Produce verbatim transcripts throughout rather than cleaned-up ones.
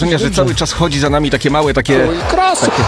wrażenia, że cały czas chodzi za nami takie małe, takie... Cross! Takie...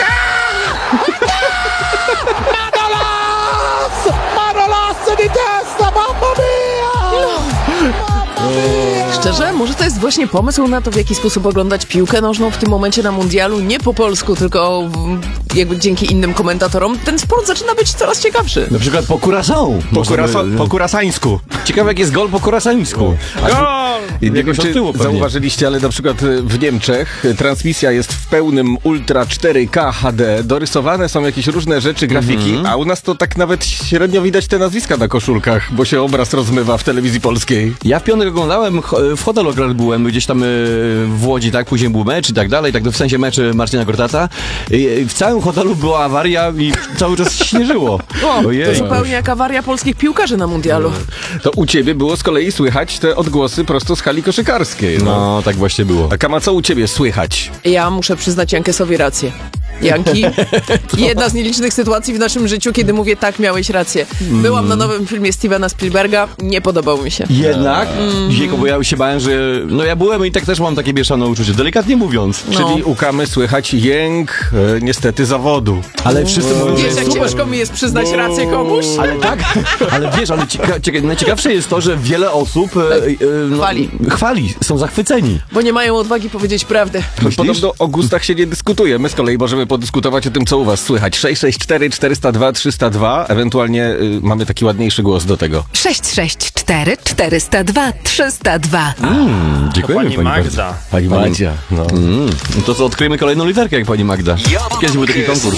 Manolas! Manolas di testa, mamma mia! Mamma mia! Szczerze, może to jest właśnie pomysł na to, w jaki sposób oglądać piłkę nożną w tym momencie na mundialu, nie po polsku, tylko w, jakby dzięki innym komentatorom. Ten sport zaczyna być coraz ciekawszy. Na przykład po Curaçao. Po, kurasa- po kurasańsku. Ciekawe, jak jest gol po kurasańsku. Gol! Nie wiem, czy tyłu pewnie. zauważyliście, ale na przykład w Niemczech transmisja jest w pełnym Ultra cztery K H D, dorysowane są jakieś różne rzeczy, grafiki, Mhm. a u nas to tak nawet średnio widać te nazwiska na koszulkach, bo się obraz rozmywa w telewizji polskiej. Ja w piątek oglądałem, ch- w hotelu akurat byłem, gdzieś tam y, w Łodzi, tak, później był mecz i tak dalej, tak w sensie mecz Marcina Gortata. I, w całym hotelu była awaria i cały czas śnieżyło. O, Ojej. to zupełnie jak awaria polskich piłkarzy na mundialu. To u ciebie było z kolei słychać te odgłosy prosto z hali koszykarskiej. No. No, tak właśnie było. A Kama, co u ciebie słychać? Ja muszę przyznać Jankesowi rację. Janki, jedna z nielicznych sytuacji w naszym życiu, kiedy mówię tak, miałeś rację. Byłam na nowym filmie Stevena Spielberga, nie podobał mi się. Jednak, mm. bo ja się bałem, że... No ja byłem i tak też mam takie mieszane uczucie, delikatnie mówiąc. No. Czyli u Kamy słychać jęk, e, niestety, zawodu. Ale wszyscy mówią, że Wiesz, jak super. ciężko mi jest przyznać rację komuś? Ale tak, ale wiesz, ale cieka- cieka- najciekawsze jest to, że wiele osób e, e, no, Chwali. chwali, są zachwyceni. Bo nie mają odwagi powiedzieć prawdę. Myślisz? Podobno o gustach się nie dyskutuje. My z kolei możemy podyskutować o tym, co u was słychać. sześć sześć cztery czterysta dwa trzysta dwa. Ewentualnie y, mamy taki ładniejszy głos do tego. sześć sześć cztery czterysta dwa trzysta dwa. Mm, dziękujemy Pani pani Magda. bardzo. Pani Madzia. No. Mm, no to co, odkryjemy kolejną literkę jak pani Magda. Kiedyś był taki konkurs.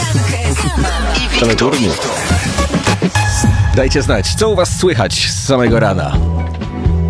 Teleturniej. Dajcie znać, co u was słychać z samego rana.